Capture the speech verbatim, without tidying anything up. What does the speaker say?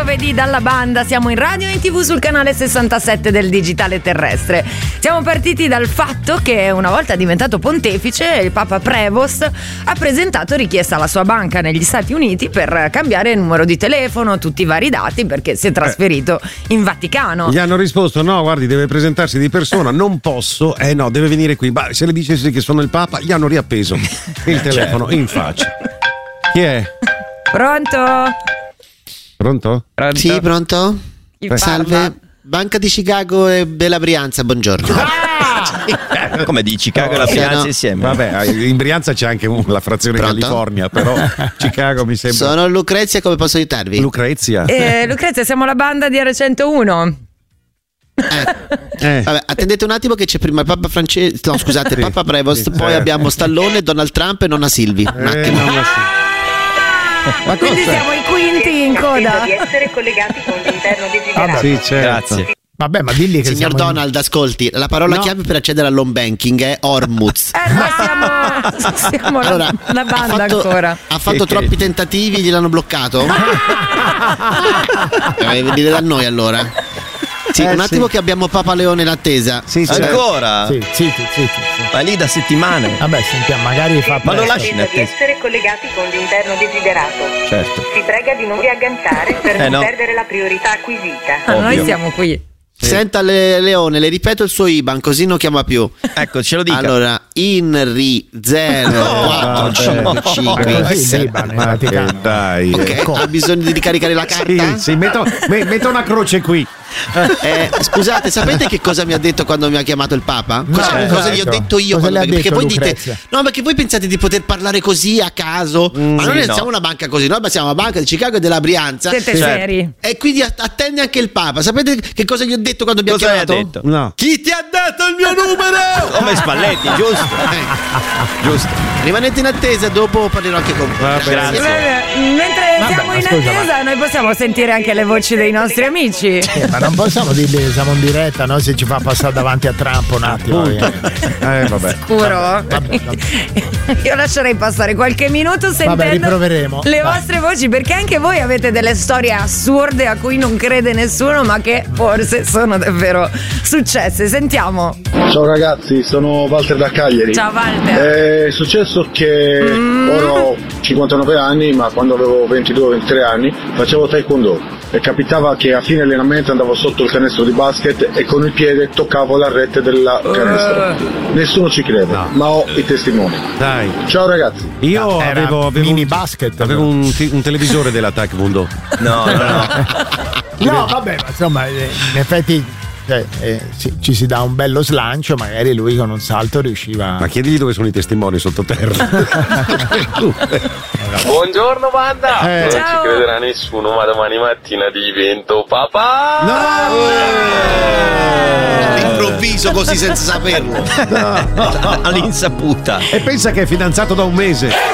giovedì dalla banda, siamo in radio e in tv sul canale sessantasette del digitale terrestre. Siamo partiti dal fatto che una volta diventato pontefice il Papa Prevost ha presentato richiesta alla sua banca negli Stati Uniti per cambiare il numero di telefono, tutti i vari dati, perché si è trasferito eh. in Vaticano. Gli hanno risposto: no, guardi, deve presentarsi di persona, non posso, eh no, deve venire qui. Ma se le dicessi che sono il Papa, gli hanno riappeso il telefono in faccia. Chi è? Pronto? Pronto? Pronto? Sì, pronto? Chi Salve, parla? Banca di Chicago e Bella Brianza, buongiorno. Ah! Come di Chicago e la Brianza no. insieme? Vabbè, in Brianza c'è anche la frazione Pronto? California, però Chicago mi sembra. Sono Lucrezia, come posso aiutarvi? Lucrezia. Eh, Lucrezia, siamo la banda di R centouno. Eh. Eh. Vabbè, attendete un attimo che c'è prima il Papa Francesco, no scusate, Sì, Papa Prevost, sì, poi eh. abbiamo Stallone, Donald Trump e nonna Silvi. Un Eh, attimo. no, ma sì. Ma Quindi cosa? siamo i quinti in coda. di essere collegati con l'interno desiderato. Sì, certo. Grazie. Vabbè, ma digli che Signor siamo Donald, ascolti, la parola No. chiave per accedere all'home banking è Ormuz. Eh, noi siamo, siamo Allora, la, la banda ha fatto, ancora. ha fatto Che troppi credi? tentativi, gliel'hanno bloccato? Deve venire da noi allora. Sì, Eh, un attimo sì. che abbiamo Papa Leone in attesa. Sì, certo. Ancora? Sì, zitti, zitti, sì. Ma lì da settimane. Vabbè, sentiamo, magari fa Ma lo presto. lasci in Di attesa. essere collegati con l'interno desiderato. Certo. Si prega di non vi agganciare per Eh, non no. perdere la priorità acquisita. Ah, noi Ovvio. siamo qui. Senta Le- Leone, le ripeto il suo I B A N così non chiama più. Ecco, ce lo dica. Allora, INRI zero quattro cinque cinque Così, sei. Liban, in Ma che Vaticano. dai. Ok, ha bisogno di ricaricare la carta? Sì, sì, metto, me- metto una croce qui. Eh, scusate, sapete che cosa mi ha detto quando mi ha chiamato il Papa? Cosa, No, cosa gli ho ecco. detto io? Cosa quando- le ha perché detto voi dite, Lucrezia? no, perché voi pensate di poter parlare così a caso, ma noi sì, non no. siamo una banca così, noi siamo una banca di Chicago e della Brianza. Siete seri. E quindi att- attende anche il Papa. Sapete che cosa gli ho detto quando mi ha Cosa gli ha chiamato? detto? No. Chi ti ha dato il mio numero? Come Spalletti, giusto? Eh, Giusto. rimanete in attesa, dopo parlerò anche con voi. Vabbè, Grazie. Beh, Mentre Vabbè, siamo ma in scusa, attesa, noi possiamo sentire anche le voci dei nostri amici. Eh, ma non possiamo dirgli che siamo in diretta, no? Se ci fa passare davanti a Trump un attimo. Appunto. eh. Eh, vabbè. Sicuro? vabbè, Io lascerei passare qualche minuto sentendo Vabbè, riproveremo. le Vai. vostre voci, perché anche voi avete delle storie assurde a cui non crede nessuno, ma che forse sono davvero successe. Sentiamo. Ciao ragazzi, sono Walter da Cagliari. Ciao Walter. È successo che ora ho cinquantanove anni, ma quando avevo ventidue ventitré anni facevo taekwondo e capitava che a fine allenamento andavo sotto il canestro di basket e con il piede toccavo la rete della canestro. Nessuno ci crede, ma ho i testimoni. Dai. Ciao ragazzi. Io Era avevo, avevo mini un, basket. avevo un, ti- un televisore della Taekwondo. No, no, no. No, vabbè, ma insomma, eh, in effetti cioè, eh, ci, ci si dà un bello slancio, magari lui con un salto riusciva. Ma chiedigli dove sono i testimoni sottoterra. Buongiorno banda, Eh. non Ciao. ci crederà nessuno, ma domani mattina divento papà. All'improvviso, così senza saperlo. All'insaputa. E pensa che è fidanzato da un mese.